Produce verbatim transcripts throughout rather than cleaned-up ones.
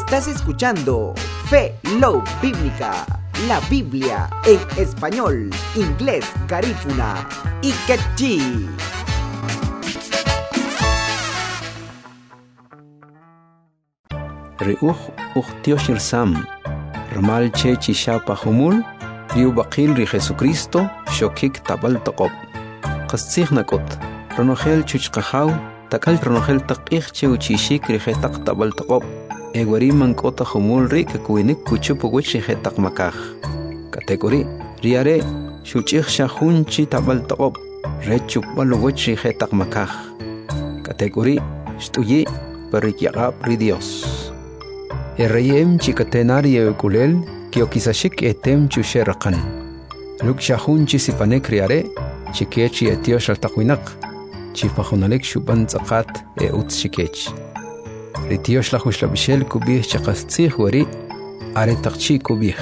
Estás escuchando Fe Love Bíblica, la Biblia en español, inglés, garífuna y quechí. Riuj uhtioshir sam, ramal che chishapa humul, riu bakil ri Jesucristo, shokik tabal toqob. Qastsig nakot, ronogel chuchqahaw, takal ronogel taqih che uchishik ri jetaq tabal toqob. Egwari mankota humul ri kakuinik kuchupu wich ri jetaq makaj. Kategori, riare, shuchich shahunchi tabal toqob, rechuk balu wich ri jetaq makaj. Kategori, shtuyi, perikyaqab ri Dios. Errayem chikatenaria ukulel, kiokisashik etem chusherakan. Luk shahun chisipanek riare, chikechi etios altaquinak, chipahunalek shuban zakat e uts chikech. Ritios la huslabishel kubih chakastzih wari, are takchi kubih.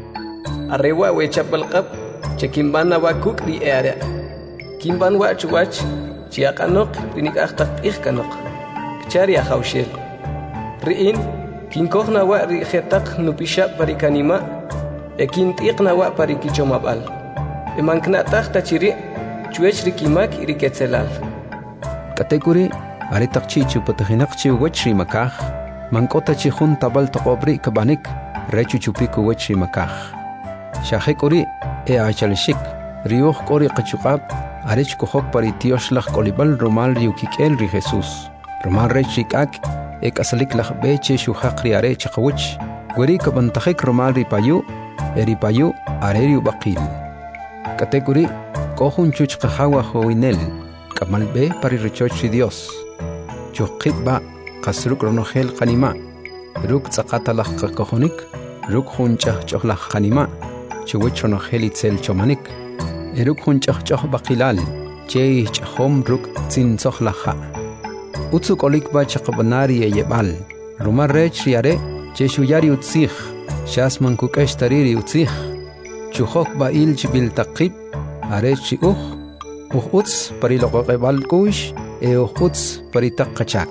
Arewa we chapalqab, chekimban wakuk ri area. Kimban wach wach, chiakanok, rinik achtak ihkanok. Kchari ahaushel. Riin, kinkohna wa ri khetak nupisha parikanima, e kintiqna wa parikichomabal. E mankna tahta chiri, chuech rikimak iriketzelal. Kategori, are takchi chupatahinakchi wachri makaj, mankota chihun tabal toqobri kabanik, rechu chupiku wachri makaj. Shahekori, e achalishik, riuj kori qachuqab, arech kohok paritioslach kolibal romal riukikel ri Jesus. Romal rechikak, ek asalik lach beche shuhaq riare chaqawich, weri kabantajek romal ripayu, eripayu, areriu baqil. Kategori, kohun chuchqahawa hoinel, kamal be paririchochi Dios. Chuqit ba, kasruk ronogel kanima, ruk tzaqatalach kakohonik, ruk hunchah chohlach kanima, chuwich ronogel itzel chomanik, eruk hunchah choh baqilal, che chahom ruk tzin tzohlacha. Utsuk olik ba chaqabanari e yebal, rumar rech riare, che shuyari utzich, shasman kukesh tariri utzich, chuhok ba il chibil taqib, arech chi uj, uj utz pariloqoqebal kuish, e uj utz paritaqachak.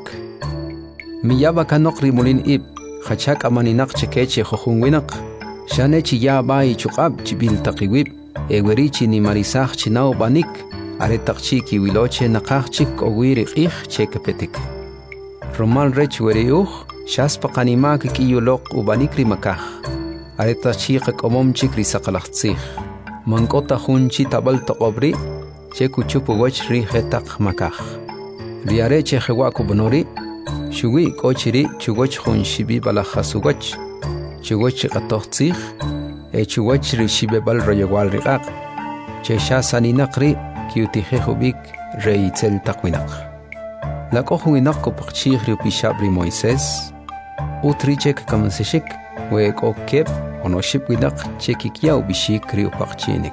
Miyaba kanok rimulin ib, khachak amaninak chekeche jojunwinak, shane chi ya ba i chuqab chibil taqiwib, e werichi ni marisach chinao banik, are takchi ki wiloche naqachik o wiri qih chekapetik. Romal rech weri uj, shas paqanima ki yulok u banikri makaj. Are takchi qakomom chikri saqalaxtzih. Mankota hunchi tabal toqobri, che kuchupu wach ri jetaq makaj. Riare che jewaku bonori, shuwi kochiri chugoch hun shibi balajasugoch, chugoch qatoxtzih, e chugoch ri shibebal royewal riqaq, che shasaninaqri kiutije hubik reitzel taqwinak. La kohuinak kopachich riupishabri Moisés, utrichek kamansishik, we kokep onoship winak chekikia ubishik riupachinik.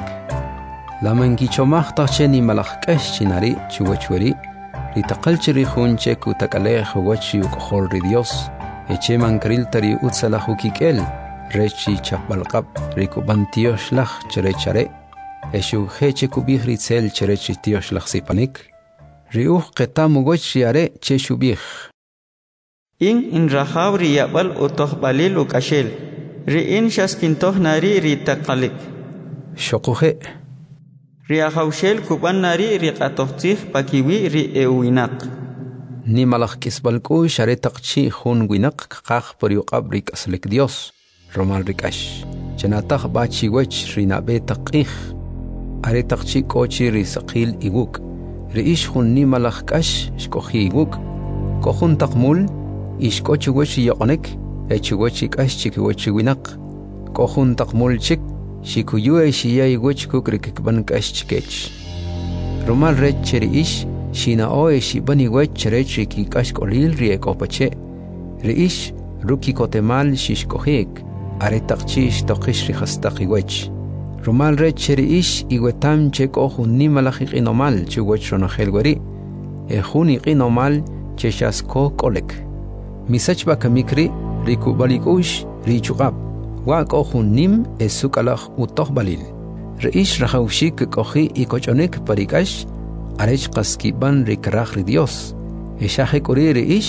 La mangichomach tacheni malachkesh chinari chuwachweri, ritaqalchiri hunche kutakale huwachi ukohol ri Dios, eche mankriltari utsalahukikel, rechi chapalqab rikubantiosh lach cherechare, eshu heche kubih ritzel cherechi tiosh lachsipanik, riuj qetamu goch riare che shubih. In in rahab riyabal utoh balil ukashel, ri in shaskintoh nari ritaqalik. Shokuhe. Riahaushel kuban nari riqatohtih pakiwi ri euinak. Ni malach kisbalku share taqchi hun winak qaq pariuqab rik aslik Dios, romal rikash. Chanatah bachi wech rinabe taqih. Are taqchi kochi ri saqil iguk, ri ish hun ni malach kash shkohi iguk, kohun taqmul, ish kochi wechi yoqonek, echi wechi kash chiki wechi winak, kohun taqmul chik, shikuyue shiya igwech kukrikikban kash chikech. Romal rech cheri ish, shina oe shibani wech rech riki kash kolil ri ekopache, ri ish ruki kotemal shishkohik, are taqchi ishtoqish ri khastaqi wech. Romal rech cheri ish igwetam chek ohun ni malachik inomal chuwech ronogel weri, e hun iqinomal cheshasko kolek. Misach bakamikri rikubalik ri chuqab, wak ohun nim esukalach utoh balil. Reish rahaushik kohi ikochonek parikash, arech qaskiban rikrach ri Dios. Eshaje kuri reish